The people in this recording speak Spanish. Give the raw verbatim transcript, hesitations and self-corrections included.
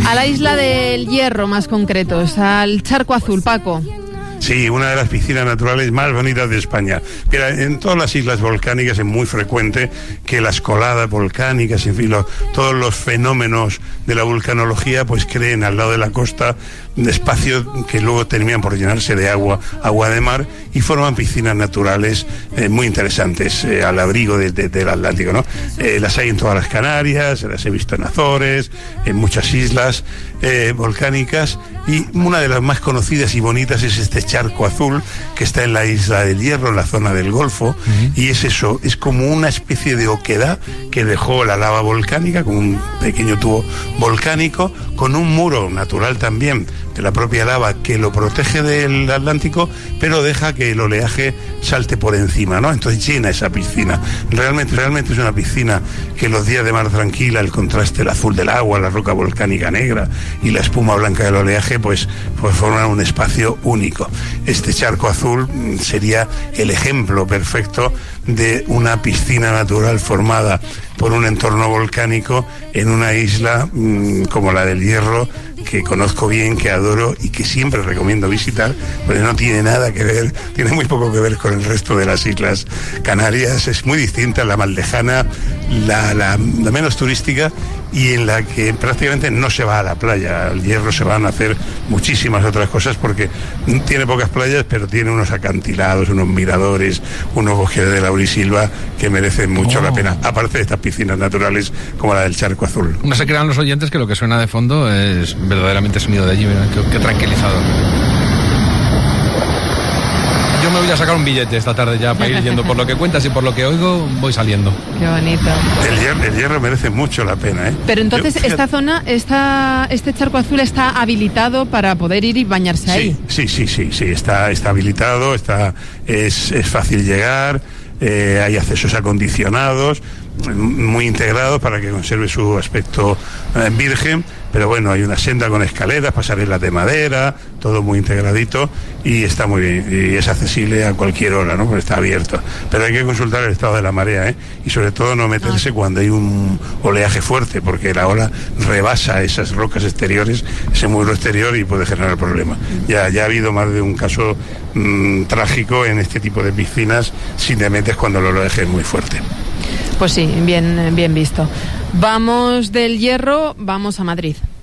A la isla del Hierro, más concretos, al Charco Azul, Paco. Sí, una de las piscinas naturales más bonitas de España. Mira, en todas las islas volcánicas es muy frecuente que las coladas volcánicas, en fin, los, todos los fenómenos de la vulcanología, pues creen al lado de la costa espacios que luego terminan por llenarse de agua, agua de mar, y forman piscinas naturales eh, muy interesantes, eh, al abrigo de, de, del Atlántico, ¿no? Eh, las hay en todas las Canarias, las he visto en Azores, en muchas islas eh, volcánicas, y una de las más conocidas y bonitas es este Charco Azul, que está en la isla del Hierro, en la zona del Golfo, uh-huh. y es eso, es como una especie de oquedad que dejó la lava volcánica, con un pequeño tubo volcánico, con un muro natural también de la propia lava que lo protege del Atlántico, pero deja que el oleaje salte por encima, ¿no? Entonces llena esa piscina. Realmente, realmente es una piscina que los días de mar tranquila, el contraste, el azul del agua, la roca volcánica negra y la espuma blanca del oleaje, pues, pues forman un espacio único. Este Charco Azul sería el ejemplo perfecto de una piscina natural formada por un entorno volcánico en una isla mmm, como la del Hierro, que conozco bien, que adoro y que siempre recomiendo visitar, porque no tiene nada que ver, tiene muy poco que ver con el resto de las islas Canarias. Es muy distinta, la más lejana, la, la, la menos turística, y en la que prácticamente no se va a la playa. Al Hierro se van a hacer muchísimas otras cosas, porque tiene pocas playas, pero tiene unos acantilados, unos miradores, unos bosques de laurisilva que merecen mucho oh. la pena, aparte de estas piscinas naturales como la del Charco Azul. No se crean los oyentes que lo que suena de fondo es verdaderamente sonido de allí. Mira, qué, qué tranquilizador. Yo me voy a sacar un billete esta tarde ya para ir yendo. Por lo que cuentas y por lo que oigo, voy saliendo. Qué bonito. El hierro, el hierro merece mucho la pena, ¿eh? Pero entonces Yo, esta zona, esta, este Charco Azul está habilitado para poder ir y bañarse sí, ahí. Sí, sí, sí, sí, está, está habilitado, está, es, es fácil llegar, eh, hay accesos acondicionados, muy integrados para que conserve su aspecto eh, virgen, pero bueno, hay una senda con escaleras, pasarelas de madera, todo muy integradito, y está muy bien, y es accesible a cualquier hora, ¿no? Porque está abierto, pero hay que consultar el estado de la marea, ¿eh? Y sobre todo no meterse ah. cuando hay un oleaje fuerte, porque la ola rebasa esas rocas exteriores, ese muro exterior, y puede generar problemas. Ya, ya ha habido más de un caso mmm, trágico en este tipo de piscinas si te metes cuando el oleaje es muy fuerte. Pues sí, bien, bien visto. Vamos del Hierro, vamos a Madrid.